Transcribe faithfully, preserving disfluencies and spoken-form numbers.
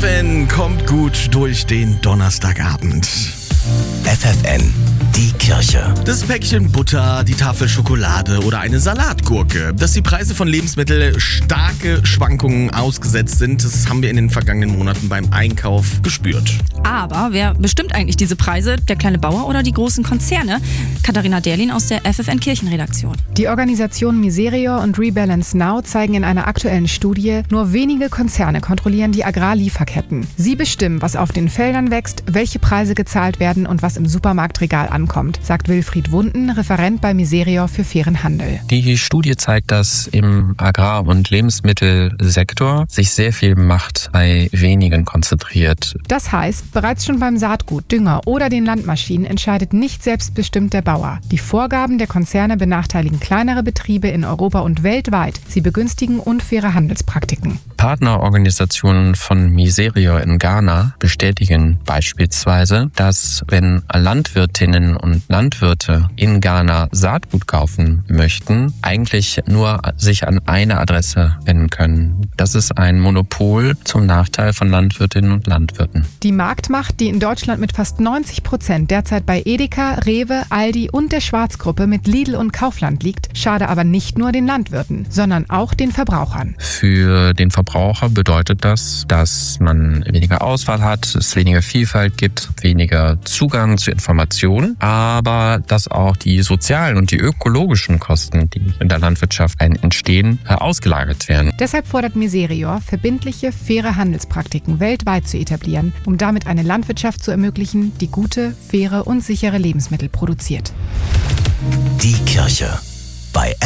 F N kommt gut durch den Donnerstagabend. F F N, die Kirche. Das Päckchen Butter, die Tafel Schokolade oder eine Salatgurke. Dass die Preise von Lebensmitteln starke Schwankungen ausgesetzt sind, das haben wir in den vergangenen Monaten beim Einkauf gespürt. Aber wer bestimmt eigentlich diese Preise? Der kleine Bauer oder die großen Konzerne? Katharina Derlin aus der F F N Kirchenredaktion. Die Organisationen Miserior und Rebalance Now zeigen in einer aktuellen Studie, nur wenige Konzerne kontrollieren die Agrarlieferketten. Sie bestimmen, was auf den Feldern wächst, welche Preise gezahlt werden und was im Supermarktregal ankommt, sagt Wilfried Wunden, Referent bei Miserior für fairen Handel. Die Studie zeigt, dass im Agrar- und Lebensmittelsektor sich sehr viel Macht bei wenigen konzentriert. Das heißt, bereits schon beim Saatgut, Dünger oder den Landmaschinen entscheidet nicht selbstbestimmt der Bauer. Die Vorgaben der Konzerne benachteiligen kleinere Betriebe in Europa und weltweit. Sie begünstigen unfaire Handelspraktiken. Partnerorganisationen von Miserior in Ghana bestätigen beispielsweise, dass wenn Landwirtinnen und Landwirte in Ghana Saatgut kaufen möchten, eigentlich nur sich an eine Adresse wenden können. Das ist ein Monopol zum Nachteil von Landwirtinnen und Landwirten. Die Marktmacht, die in Deutschland mit fast neunzig Prozent derzeit bei Edeka, Rewe, Aldi und der Schwarzgruppe mit Lidl und Kaufland liegt, schade aber nicht nur den Landwirten, sondern auch den Verbrauchern. Für den Verbraucher bedeutet das, dass man weniger Auswahl hat, es weniger Vielfalt gibt, weniger Zugang zu Informationen, aber dass auch die sozialen und die ökologischen Kosten, die in der Landwirtschaft entstehen, ausgelagert werden. Deshalb fordert Miserior, verbindliche, faire Handelspraktiken weltweit zu etablieren, um damit eine Landwirtschaft zu ermöglichen, die gute, faire und sichere Lebensmittel produziert. Die Kirche bei